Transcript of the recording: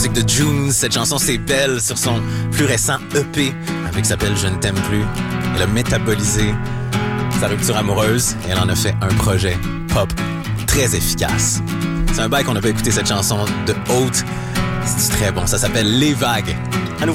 musique de June. Cette chanson, c'est Belle sur son plus récent EP, avec s'appelle Je ne t'aime plus. Elle a métabolisé sa rupture amoureuse et elle en a fait un projet pop très efficace. C'est un bail qu'on n'a pas écouté cette chanson de haute. C'est très bon. Ça s'appelle Les Vagues.